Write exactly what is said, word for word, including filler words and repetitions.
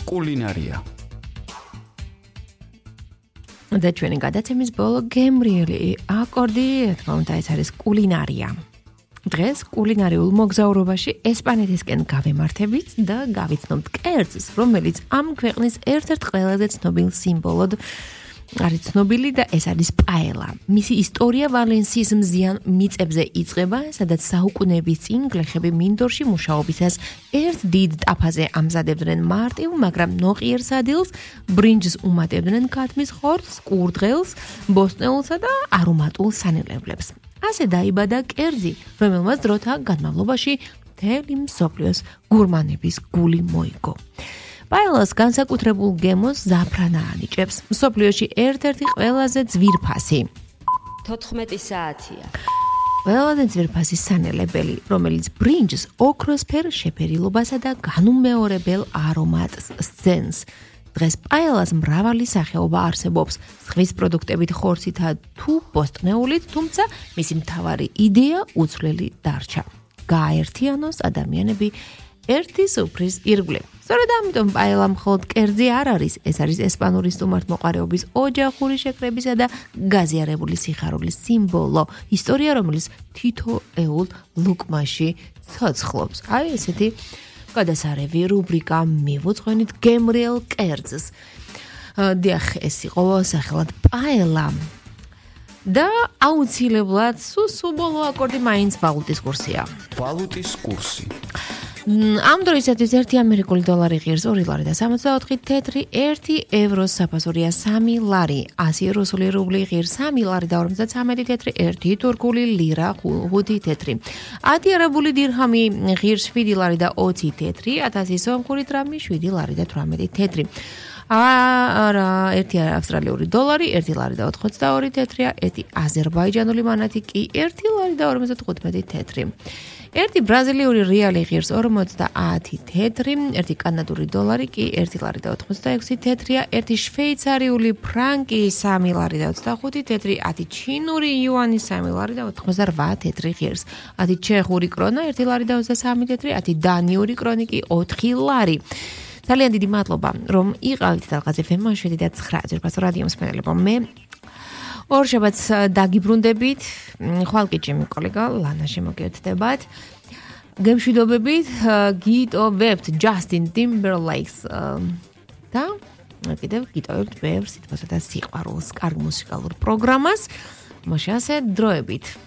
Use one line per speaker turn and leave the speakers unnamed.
კულინარია.
და ჩვენი გადაცემის ბოლო გემრიელი აკორდი, თქმა უნდა, ეს არის კულინარია. დღეს კულინარიულ მოგზაურობაში ესპანეთისკენ გავემართებით და გავიცნობთ კერძს, რომელიც ამ ქვეყნის ერთ-ერთ ყველაზე ცნობილ სიმბოლოდ არის ცნობილი და ეს არის პაელა. მისი ისტორია ვალენსიის მზიან მიწებზე იწყება, სადაც საუკუნეების წინ გლეხები მინდორში მუშაობისას ერთ დიდ ტაფაზე ამზადებდნენ მარტივ, მაგრამ ნოყიერ სადილს, ბრინჯს უმატებდნენ ქათმის ხორცს, კურდღელს, ბოსტნეულსა და არომატულ სანელებლებს. ასე დაიბადა კერძი, რომელმაც დროთა განმავლობაში მთელი მსოფლიოს გურმანების გული მოიგო. პაელას განსაკუთრებულ გემოს ზაფრანა ანიჭებს. მსოფლიოში ერთ-ერთი ყველაზე ძვირფასი.
თოთხმეტი საათია.
ყველაზე ძვირფასი სანელებელი, რომელიც ბრინჯს ოქროსფერ შეფერილობასა და განუმეორებელ არომატს სცემს. დღეს პაელას მრავალი სახეობა არსებობს, ზღვის პროდუქტებით ხორცითა თუ ბოსტნეულით, თუმცა მისი მთავარი იდეა უცვლელი დარჩა. გააერთიანოს ადამიანები ერთი სუფრის ირგვლივ. სწორედ ამიტომ პაელა მხოლოდ კერძი არ არის, ეს არის ესპანური სტუმართმოყვარეობის ოჯახური შეკრებისა და გაზიარებული სიხარულის სიმბოლო, ისტორია, რომელიც თითოეულ ლუკმაში ცოცხლობს. აი ესეთი გადასარევი რუბრიკა მივუძღვენით გემრიელ კერძს. დიახ, ეს იყო სახელად პაელა. და აუცილებლად სუბოლო აკორდი მაინც ვალუტის კურსია.
ვალუტის კურსი.
ამ დროისათვის ერთი ამერიკული დოლარი ღირს ორი ლარი და სამოცდაოთხი თეთრი, ერთი ევროს საფასურია სამი ლარი, ასი რუსული რუბლი ღირს სამი ლარი და ორმოცდაცამეტი თეთრი, ერთი თურქული ლირა ხუთი თეთრი, ათი არაბული დირჰამი ღირს შვიდი ლარი და ოცი თეთრი, ათასი სომხური დრამი შვიდი ლარი და თვრამეტი თეთრი. არა, ერთი ავსტრალიური დოლარი, ერთი ლარი და ოთხმოცდაორი თეთრია, ერთი აზერბაიჯანული მანათი კი ერთი ლარი და ორმოცდათხუთმეტი თეთრი. ერთი ბრაზილიური რეალი ღირს ორმოცდაათი თეთრი, ერთი კანადური დოლარი კი ერთი ლარი და ოთხმოცდაექვსი თეთრია, ერთი შვეიცარიული ფრანკი სამი ლარი და ოცდახუთი თეთრი, ათი ჩინური იუანი სამი ლარი და ოთხმოცდარვა თეთრი ღირს, ათი ჩეხური კრონა ერთი ლარი და ოცდასამი თეთრი, ათი დანიური კრონი კი ოთხი ლარი. ძალიან დიდი მადლობა, რომ იყავით დაღაზე ეფ ემ შვიდი და ცხრა ძვირფასო რადიო მსმენელებო. მე ორ შაბათს დაგიბრუნდებით, ხვალკი ჩემი კოლეგა ლანა შემოგეცდებათ. გემშვიდობებით, გიტოვებთ ჯასტინ ტიმბერლეიქს და კიდევ გიტოვებთ ბევრ სიტყვასა და სიყვარულს, კარგ მუსიკალურ პროგრამას. მოშასე დროებით.